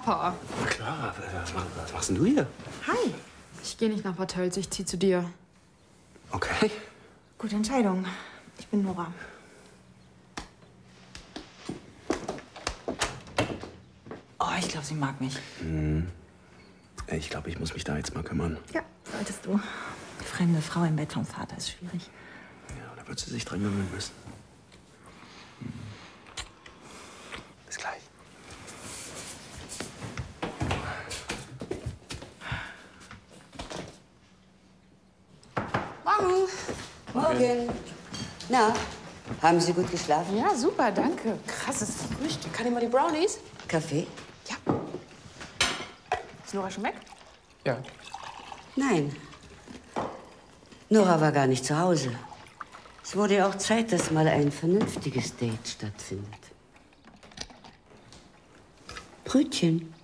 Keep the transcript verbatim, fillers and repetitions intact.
Papa. Na klar, was machst denn du hier? Hi. Ich gehe nicht nach Bad Tölz, ich zieh zu dir. Okay. Gute Entscheidung. Ich bin Nora. Oh, ich glaube, sie mag mich. Hm. Ich glaube, ich muss mich da jetzt mal kümmern. Ja, solltest du. Fremde Frau im Bett vom Vater ist schwierig. Ja, da wird sie sich dran gewöhnen müssen. Hm. Bis gleich. Morgen. Morgen. Na, haben Sie gut geschlafen? Ja, super, danke. Krasses Frühstück. Kann ich mal die Brownies? Kaffee? Ja. Ist Nora schon weg? Ja. Nein. Nora war gar nicht zu Hause. Es wurde ja auch Zeit, dass mal ein vernünftiges Date stattfindet. Brötchen.